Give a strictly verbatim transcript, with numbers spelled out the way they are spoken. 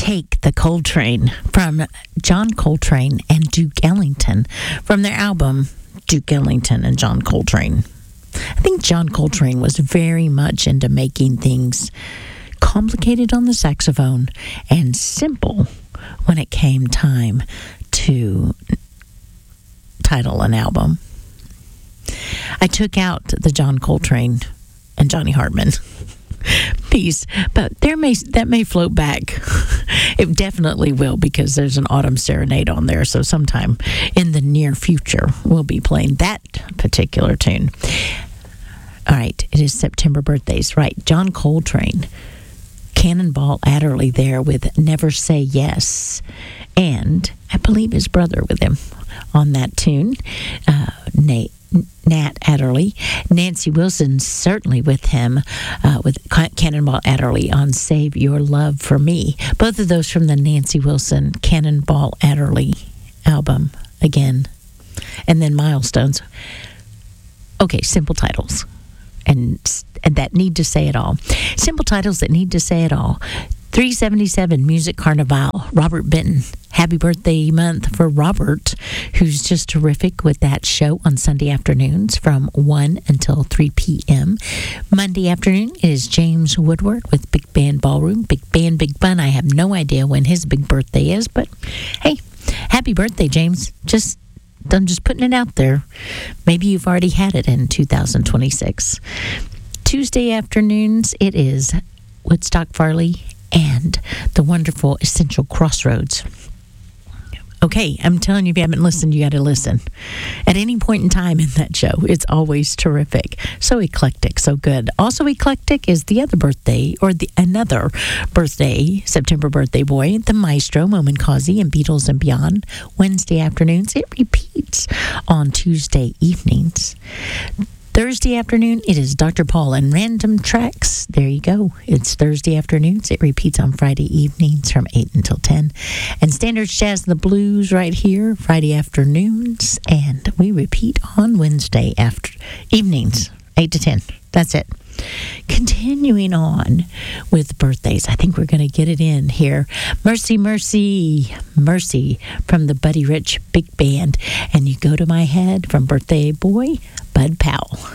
Take the Coltrane from John Coltrane and Duke Ellington from their album Duke Ellington and John Coltrane. I think John Coltrane was very much into making things complicated on the saxophone and simple when it came time to title an album. I took out the John Coltrane and Johnny Hartman piece, but there may that may float back. It definitely will, because there's an Autumn Serenade on there, so sometime in the near future we'll be playing that particular tune. All right, it is September birthdays, right? John Coltrane, Cannonball Adderley there with Never Say Yes, and I believe his brother with him on that tune, uh, Nate. Nat Adderley. Nancy Wilson certainly with him, uh, with Cannonball Adderley on Save Your Love for Me. Both of those from the Nancy Wilson Cannonball Adderley album again. And then Milestones. Okay, simple titles. And, and that need to say it all. Simple titles that need to say it all. three seventy-seven Music Carnival, Robert Benton. Happy birthday month for Robert, who's just terrific with that show on Sunday afternoons from one until three p.m. Monday afternoon is James Woodward with Big Band Ballroom. Big Band, Big Fun. I have no idea when his big birthday is, but hey, happy birthday, James. Just I'm just putting it out there. Maybe you've already had it in two thousand twenty-six. Tuesday afternoons, it is Woodstock Farley and the wonderful Essential Crossroads. Okay, I'm telling you, if you haven't listened, you got to listen. At any point in time in that show, it's always terrific. So eclectic, so good. Also eclectic is the other birthday, or the another birthday, September birthday boy, the Maestro, Momin Kazi, and Beatles and Beyond. Wednesday afternoons, it repeats on Tuesday evenings. Thursday afternoon, it is Doctor Paul and Random Tracks. There you go. It's Thursday afternoons. It repeats on Friday evenings from eight until ten. And Standards Jazz and the Blues right here, Friday afternoons. And we repeat on Wednesday after evenings, eight to ten. That's it. Continuing on with birthdays. I think we're going to get it in here. Mercy, Mercy, Mercy from the Buddy Rich Big Band. And You Go to My Head from birthday boy Bud Powell.